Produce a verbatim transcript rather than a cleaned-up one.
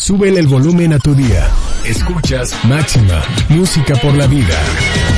súbele el volumen a tu día. Escuchas Máxima, música por la vida.